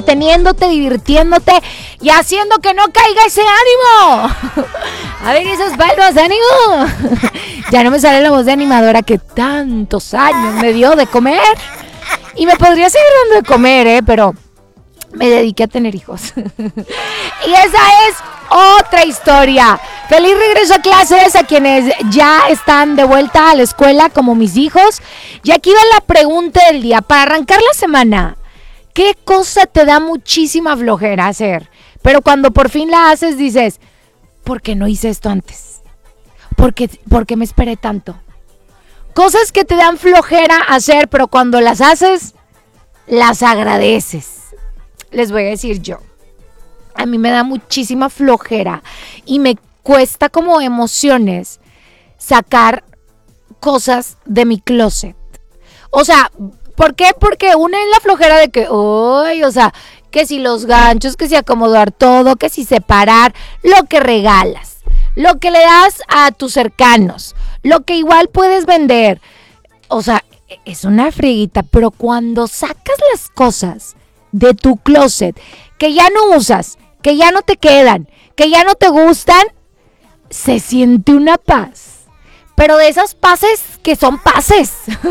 entreteniéndote, divirtiéndote y haciendo que no caiga ese ánimo. A ver, esas palmas de ánimo. Ya no me sale la voz de animadora que tantos años me dio de comer. Y me podría seguir dando de comer, pero me dediqué a tener hijos. Y esa es otra historia. Feliz regreso a clases a quienes ya están de vuelta a la escuela como mis hijos. Y aquí va la pregunta del día. Para arrancar la semana, ¿qué cosa te da muchísima flojera hacer? Pero cuando por fin la haces dices, ¿por qué no hice esto antes? ¿Por qué me esperé tanto? Cosas que te dan flojera hacer, pero cuando las haces, las agradeces. Les voy a decir yo. A mí me da muchísima flojera y me cuesta como emociones sacar cosas de mi closet. O sea, ¿por qué? Porque una es la flojera de que, uy, o sea, que si los ganchos, que si acomodar todo, que si separar, lo que regalas, lo que le das a tus cercanos, lo que igual puedes vender. O sea, es una frieguita, pero cuando sacas las cosas de tu closet que ya no usas, que ya no te quedan, que ya no te gustan, se siente una paz. Pero de esas paces que son paces.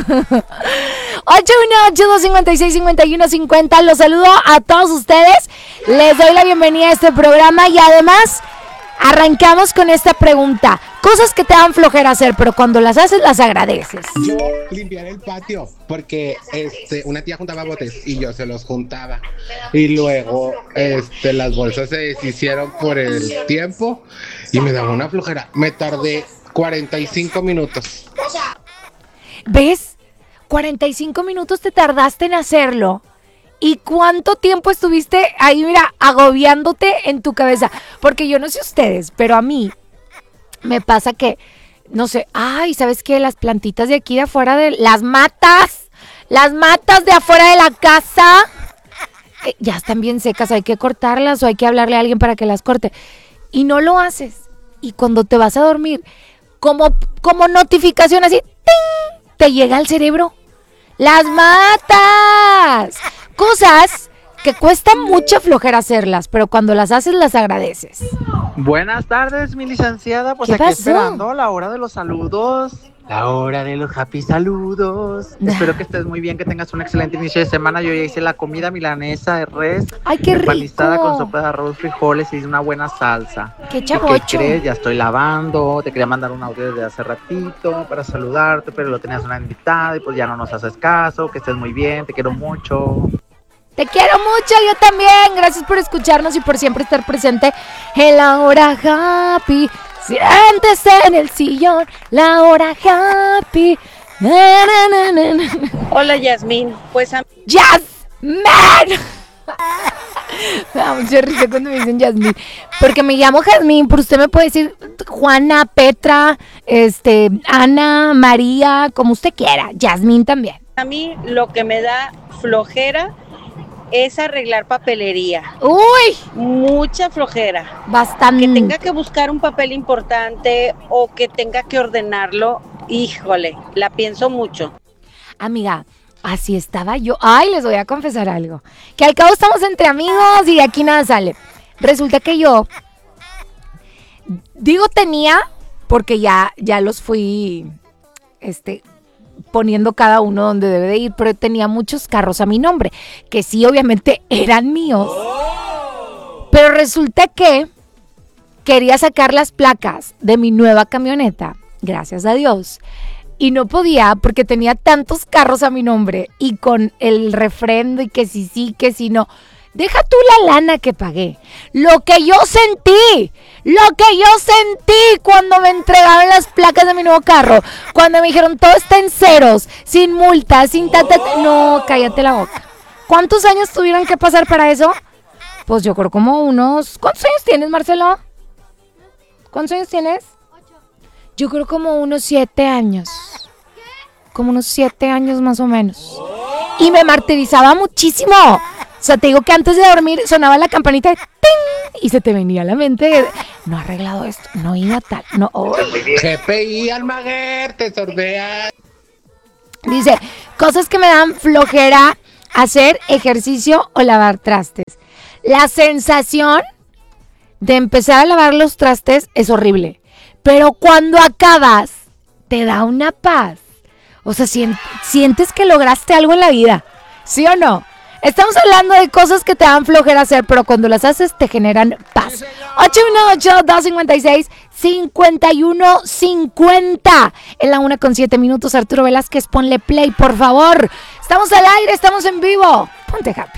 818-256-5150. Los saludo a todos ustedes. Les doy la bienvenida a este programa y además arrancamos con esta pregunta. Cosas que te dan flojera hacer, pero cuando las haces, las agradeces. Yo limpiar el patio, porque una tía juntaba botes y yo se los juntaba. Y luego las bolsas se deshicieron por el tiempo y me daba una flojera. Me tardé 45 minutos. ¿Ves? 45 minutos te tardaste en hacerlo. ¿Y cuánto tiempo estuviste ahí, mira, agobiándote en tu cabeza? Porque yo no sé ustedes, pero a mí me pasa que, no sé, ay, ¿sabes qué? Las plantitas de aquí de afuera de las matas de afuera de la casa, ya están bien secas, hay que cortarlas o hay que hablarle a alguien para que las corte. Y no lo haces. Y cuando te vas a dormir, como notificación así, ¡ting!, te llega al cerebro. ¡Las matas! Cosas que cuesta mucha flojera hacerlas, pero cuando las haces las agradeces. Buenas tardes, mi licenciada. Pues ¿Qué aquí pasó? esperando la hora de los saludos. La hora de los happy saludos. Espero que estés muy bien, que tengas un excelente inicio de semana. Yo ya hice la comida milanesa de res. ¡Ay, qué rico! Empanizada con sopa de arroz, frijoles y una buena salsa. ¡Qué chavocho! ¿Qué crees? Ya estoy lavando. Te quería mandar un audio desde hace ratito para saludarte, pero lo tenías una invitada y pues ya no nos haces caso. Que estés muy bien, te quiero mucho. Te quiero mucho, yo también. Gracias por escucharnos y por siempre estar presente en la hora happy. Siéntese en el sillón, la hora happy. Na, na, na, na, na. Hola, Yasmín. Pues ¡Yasmín! Me da mucha risa cuando me dicen Yasmín. Porque me llamo Jazmín, pero usted me puede decir Juana, Petra, Ana, María, como usted quiera. Yasmín también. a mí lo que me da flojera es arreglar papelería. ¡Uy! Mucha flojera. Bastante. Que tenga que buscar un papel importante o que tenga que ordenarlo, híjole, la pienso mucho. Amiga, así estaba yo. Ay, les voy a confesar algo. Que al cabo estamos entre amigos y de aquí nada sale. Resulta que yo, digo tenía, porque ya los fui, poniendo cada uno donde debe de ir, pero tenía muchos carros a mi nombre, que sí, obviamente eran míos. Pero resulta que quería sacar las placas de mi nueva camioneta, gracias a Dios, y no podía porque tenía tantos carros a mi nombre y con el refrendo y que si sí, que si no. Deja tú la lana que pagué. Lo que yo sentí cuando me entregaron las placas de mi nuevo carro. Cuando me dijeron todo está en ceros, sin multas, sin No, cállate la boca. ¿Cuántos años tuvieron que pasar para eso? Pues yo creo como unos... ¿Cuántos años tienes, Marcelo? ¿Cuántos años tienes? 8. Yo creo como unos 7 años. Como unos 7 años más o menos. Y me martirizaba muchísimo. O sea, te digo que antes de dormir sonaba la campanita de ¡ting! Y se te venía a la mente, no ha arreglado esto, no iba tal, no. Oh. GPI, Almaguer, te sordea. Dice, cosas que me dan flojera hacer ejercicio o lavar trastes. La sensación de empezar a lavar los trastes es horrible, pero cuando acabas te da una paz. O sea, sientes que lograste algo en la vida, ¿sí o no? Estamos hablando de cosas que te dan flojera hacer, pero cuando las haces te generan paz. 818-256-5150. En la 1:07 Arturo Velázquez, ponle play, por favor. Estamos al aire, estamos en vivo. Ponte happy.